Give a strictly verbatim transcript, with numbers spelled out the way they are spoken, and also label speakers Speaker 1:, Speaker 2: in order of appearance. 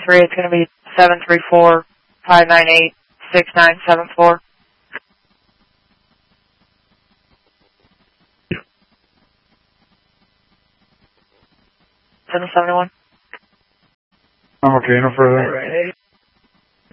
Speaker 1: three, it's going to be seven three four, five nine eight, six nine seven four. seven seventy-one.
Speaker 2: I'm okay, no further.
Speaker 1: Right.